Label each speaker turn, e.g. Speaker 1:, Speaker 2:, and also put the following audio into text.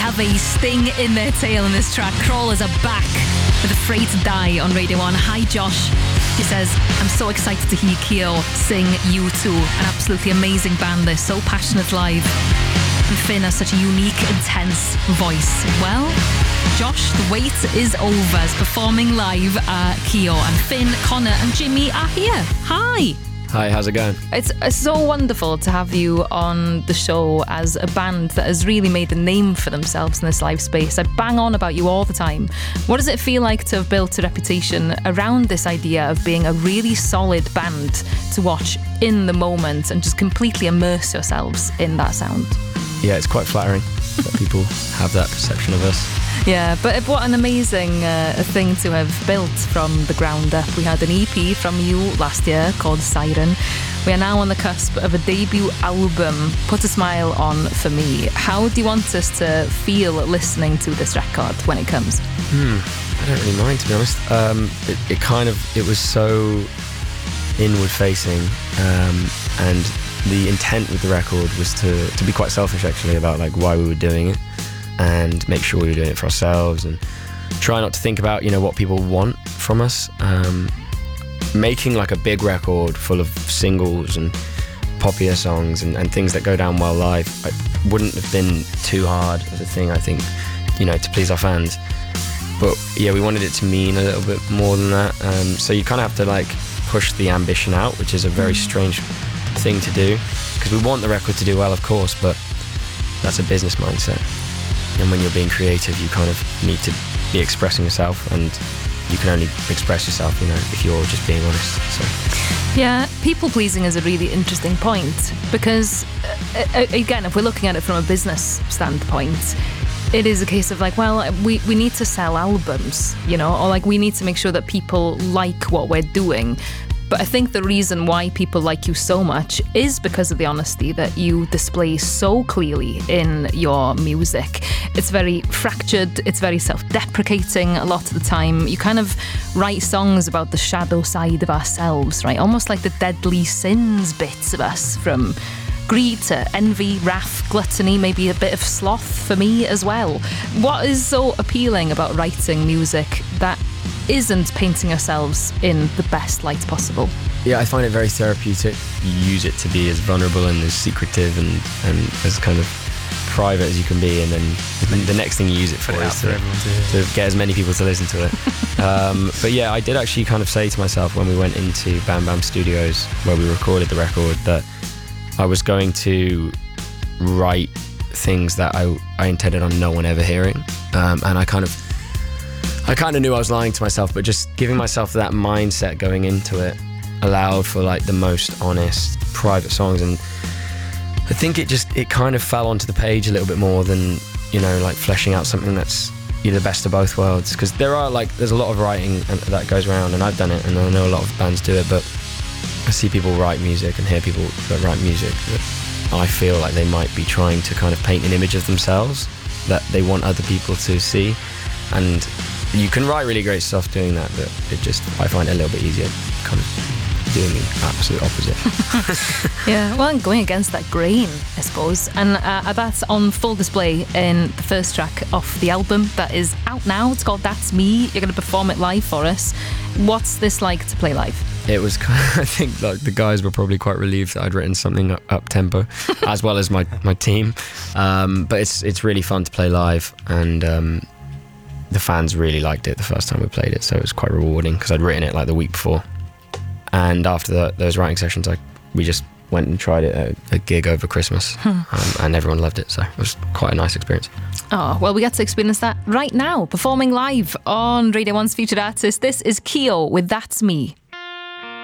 Speaker 1: have a sting in their tail in this track. Crawlers are back with Afraid to Die on Radio 1. Hi Josh. He says, I'm so excited to hear Kyo sing U2. An absolutely amazing band. They're so passionate live. And Finn has such a unique, intense voice. Well, Josh, the wait is over. As performing live are Kyo, and Finn, Connor and Jimmy are here. Hi.
Speaker 2: Hi, how's it going?
Speaker 1: It's so wonderful to have you on the show as a band that has really made a name for themselves in this live space. I bang on about you all the time. What does it feel like to have built a reputation around this idea of being a really solid band to watch in the moment and just completely immerse yourselves in that sound?
Speaker 2: Yeah, it's quite flattering that people have that perception of us.
Speaker 1: Yeah, but what an amazing thing to have built from the ground up. We had an EP from you last year called Siren. We are now on the cusp of a debut album, Put a Smile On For Me. How do you want us to feel listening to this record when it comes?
Speaker 2: I don't really mind, to be honest. It was so inward facing, and the intent with the record was to be quite selfish actually about like why we were doing it, and make sure we were doing it for ourselves and try not to think about, what people want from us. Making like a big record full of singles and poppier songs and things that go down well live, it wouldn't have been too hard as a thing, I think, to please our fans. But yeah, we wanted it to mean a little bit more than that. So you kind of have to like push the ambition out, which is a very strange thing to do, because we want the record to do well, of course, but that's a business mindset. And when you're being creative, you kind of need to be expressing yourself, and you can only express yourself, if you're just being honest. So
Speaker 1: yeah, people pleasing is a really interesting point, because again, if we're looking at it from a business standpoint, it is a case of like, well, we need to sell albums, or like we need to make sure that people like what we're doing. But I think the reason why people like you so much is because of the honesty that you display so clearly in your music. It's very fractured, it's very self-deprecating a lot of the time. You kind of write songs about the shadow side of ourselves, right? Almost like the deadly sins bits of us, from greed to envy, wrath, gluttony, maybe a bit of sloth for me as well. What is so appealing about writing music that isn't painting yourselves in the best light possible?
Speaker 2: Yeah, I find it very therapeutic. You use it to be as vulnerable and as secretive and as kind of private as you can be, and then the next thing you use it for is to get as many people to listen to it. But yeah, I did actually kind of say to myself when we went into Bam Bam Studios, where we recorded the record, that I was going to write things that I intended on no one ever hearing, and I kind of knew I was lying to myself, but just giving myself that mindset going into it allowed for like the most honest, private songs. And I think it kind of fell onto the page a little bit more than, like fleshing out something that's the best of both worlds. Because there's a lot of writing that goes around, and I've done it, and I know a lot of bands do it, but I see people write music and hear people that write music that I feel like they might be trying to kind of paint an image of themselves that they want other people to see. And you can write really great stuff doing that, but I find it a little bit easier kind of doing the absolute opposite.
Speaker 1: Yeah, well, and going against that grain, I suppose. And that's on full display in the first track off the album that is out now. It's called That's Me. You're going to perform it live for us. What's this like to play live?
Speaker 2: It was I think like the guys were probably quite relieved that I'd written something up tempo, as well as my team. But it's really fun to play live, and the fans really liked it the first time we played it, so it was quite rewarding because I'd written it like the week before. And after those writing sessions, we just went and tried it at a gig over Christmas, and everyone loved it, so it was quite a nice experience.
Speaker 1: Oh, well, we get to experience that right now, performing live on Radio 1's Featured Artist. This is Kyo with That's Me.